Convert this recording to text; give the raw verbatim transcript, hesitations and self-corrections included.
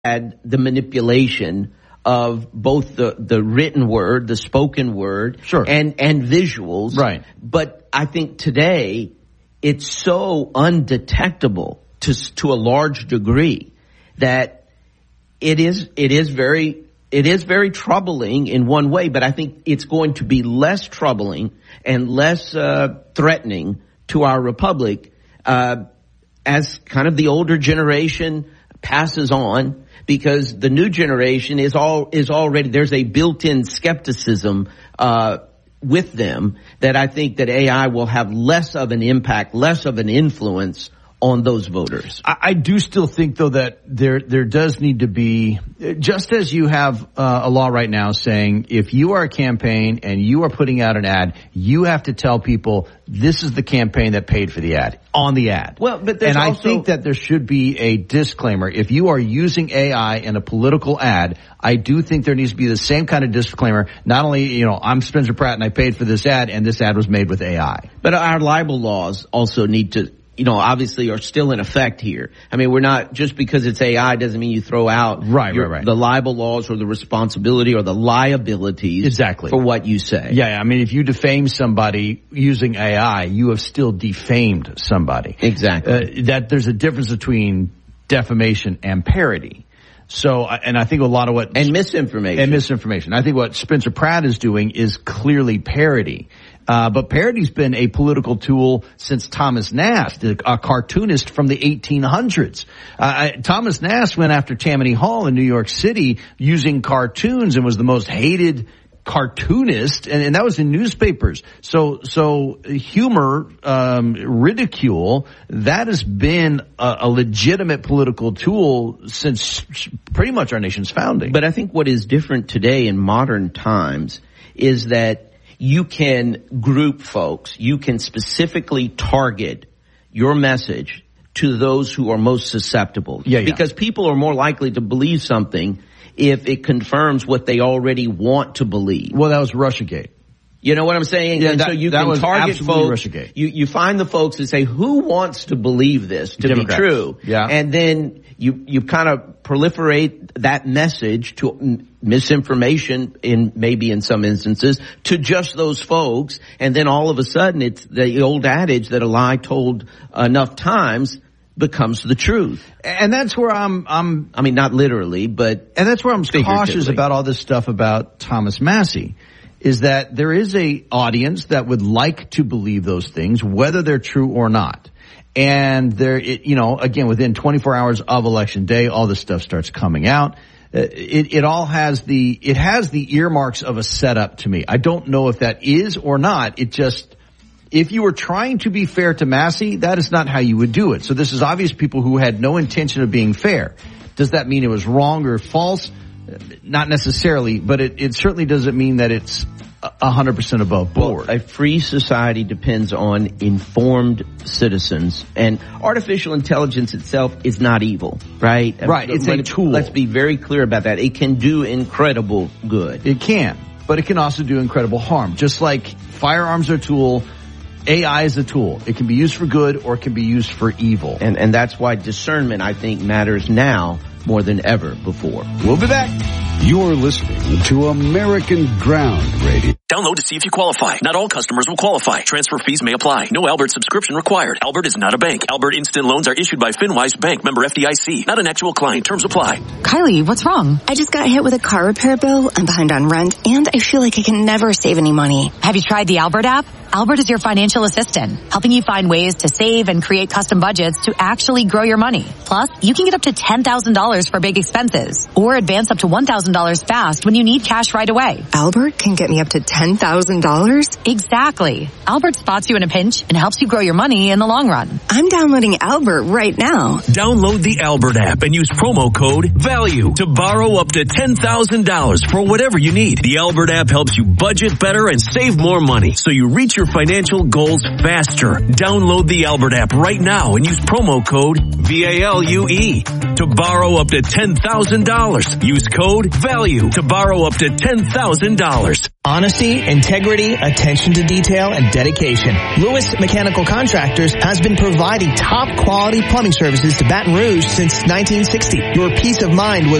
had the manipulation of both the, the written word, the spoken word, sure. and, and visuals. Right. But I think today it's so undetectable to, to a large degree that it is, it is very, it is very troubling in one way, but I think it's going to be less troubling and less, uh, threatening to our republic, uh, as kind of the older generation passes on. Because the new generation is all is already, there's a built-in skepticism uh with them that I think that A I will have less of an impact, less of an influence on those voters. I, I do still think, though, that there there does need to be, just as you have uh, a law right now saying if you are a campaign and you are putting out an ad, you have to tell people this is the campaign that paid for the ad on the ad. Well, but there's and also, I think that there should be a disclaimer. If you are using A I in a political ad, I do think there needs to be the same kind of disclaimer. Not only, you know, I'm Spencer Pratt and I paid for this ad and this ad was made with A I. But our libel laws also need to, you know, obviously are still in effect here. I mean, we're not, just because it's A I doesn't mean you throw out right, your, right, right. the libel laws or the responsibility or the liabilities exactly. for what you say. Yeah, I mean, if you defame somebody using A I, you have still defamed somebody. Exactly. Uh, that there's a difference between defamation and parody. So, and I think a lot of what... And misinformation. And misinformation. I think what Spencer Pratt is doing is clearly parody. Uh, but parody's been a political tool since Thomas Nast, a cartoonist from the eighteen hundreds. Uh, Thomas Nast went after Tammany Hall in New York City using cartoons and was the most hated cartoonist, and, and that was in newspapers. So, so humor, um, ridicule, that has been a, a legitimate political tool since pretty much our nation's founding. But I think what is different today in modern times is that you can group folks, you can specifically target your message to those who are most susceptible. Yeah, yeah. Because people are more likely to believe something if it confirms what they already want to believe. Well, that was Russiagate. You know what I'm saying? Yeah, and that, so you that can was target folks. Russiagate. You, you find the folks that say, who wants to believe this to Democrats. be true? Yeah. And then you, you kind of proliferate that message to m- misinformation in maybe in some instances to just those folks. And then all of a sudden it's the old adage that a lie told enough times becomes the truth. And that's where I'm, I'm, I mean, not literally, but and that's where I'm cautious about all this stuff about Thomas Massie, is that there is a audience that would like to believe those things, whether they're true or not. And there, it, you know, again, within twenty-four hours of election day, all this stuff starts coming out. It, it all has the, it has the earmarks of a setup to me. I don't know if that is or not. It just, if you were trying to be fair to Massie, that is not how you would do it. So this is obvious people who had no intention of being fair. Does that mean it was wrong or false? Not necessarily, but it, it certainly doesn't mean that it's a hundred percent above board. Well, a free society depends on informed citizens, and artificial intelligence itself is not evil, right? Right, it's a tool. Let's be very clear about that. It can do incredible good. It can, but it can also do incredible harm. Just like firearms are a tool, A I is a tool. It can be used for good or it can be used for evil. And, and that's why discernment, I think, matters now more than ever before. We'll be back. You're listening to American Ground Radio. Download to see if you qualify. Not all customers will qualify. Transfer fees may apply. No Albert subscription required. Albert is not a bank. Albert Instant Loans are issued by FinWise Bank, member F D I C. Not an actual client. Terms apply. Kylie, what's wrong? I just got hit with a car repair bill. I'm behind on rent, and I feel like I can never save any money. Have you tried the Albert app? Albert is your financial assistant, helping you find ways to save and create custom budgets to actually grow your money. Plus, you can get up to ten thousand dollars for big expenses, or advance up to one thousand dollars fast when you need cash right away. Albert can get me up to ten thousand dollars? Exactly. Albert spots you in a pinch and helps you grow your money in the long run. I'm downloading Albert right now. Download the Albert app and use promo code VALUE to borrow up to ten thousand dollars for whatever you need. The Albert app helps you budget better and save more money, so you reach your your financial goals faster. Download the Albert app right now and use promo code V A L U E to borrow up to ten thousand dollars. Use code VALUE to borrow up to ten thousand dollars. Honesty, integrity, attention to detail, and dedication. Lewis Mechanical Contractors has been providing top quality plumbing services to Baton Rouge since nineteen sixty. Your peace of mind was